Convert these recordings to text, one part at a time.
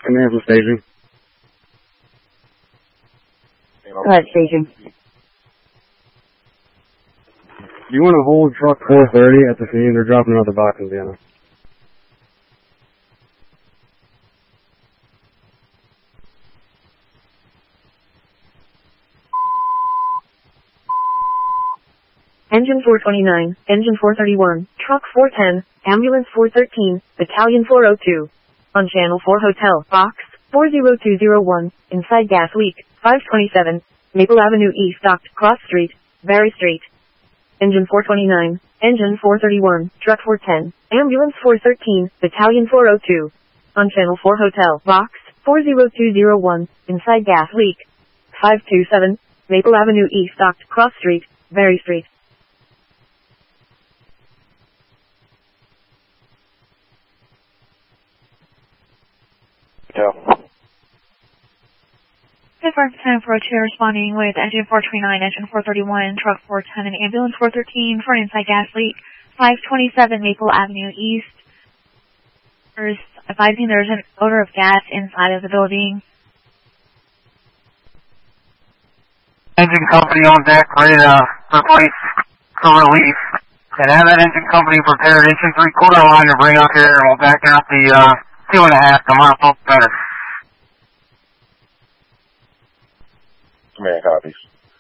Command from station. Go ahead, station. Do you want to hold truck 430 at the scene? They're dropping another box in Vienna. Engine 429, Engine 431, Truck 410, Ambulance 413, Battalion 402. On Channel 4 Hotel, Box 40201, inside gas leak, 527, Maple Avenue East docked, Cross Street, Berry Street. Engine 429, Engine 431, Truck 410, Ambulance 413, Battalion 402. On Channel 4 Hotel, Box 40201, inside gas leak, 527, Maple Avenue East docked, Cross Street, Berry Street. Confirmed 1042 responding with Engine 429, Engine 431, Truck 410, and Ambulance 413 for an inside gas leak, 527 Maple Avenue East. Advising there's an odor of gas inside of the building. Engine company on deck, ready to replace for relief. And have that engine company prepared engine 3/4 line to bring up here, and we'll back out the 2.5 to mop up better. Command copies.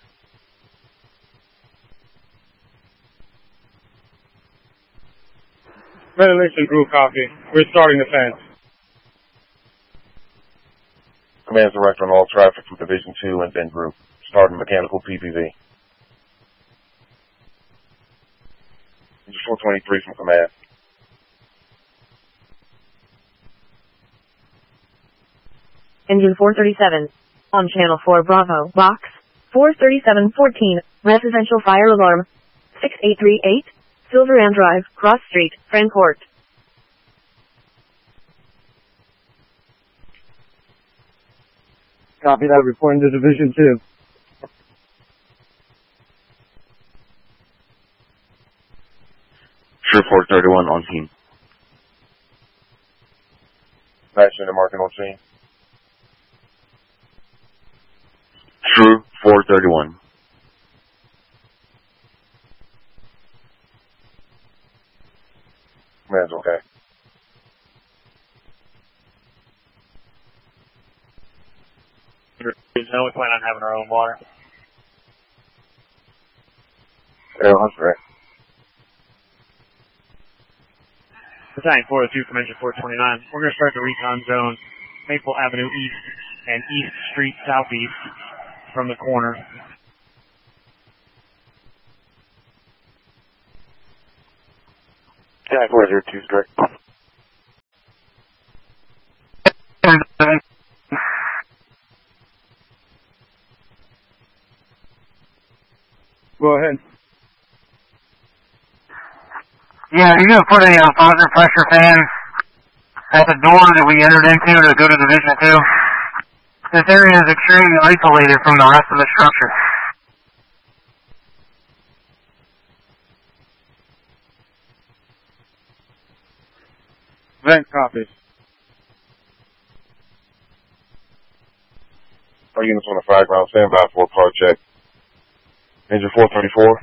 Ventilation crew copy. We're starting the fence. Command director on all traffic from Division 2 and group. Starting mechanical PPV. Engine 423 from command. Engine 437. On Channel 4 Bravo, Box 43714, Residential Fire Alarm 6838, Silver Ann Drive, Cross Street, Frankport. Copy that, reporting to Division 2. True 431 on scene. Matching the marking on scene. True 431. Command's okay. No, we plan on having our own water. Yeah, that's right. Battalion 402 from Engine 429. We're going to start the recon zone, Maple Avenue East and East Street Southeast from the corner. Battalion 402 is direct. Go ahead. Yeah, you're going to put a positive pressure fan at the door that we entered into to go to Division 2. This area is extremely isolated from the rest of the structure. Vent copies. Our units on the fire ground, stand by for a car check. Engine 434.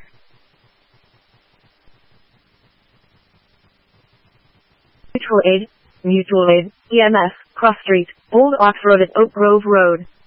Mutual Aid, EMS, Cross Street, Old Ox Road at Oak Grove Road.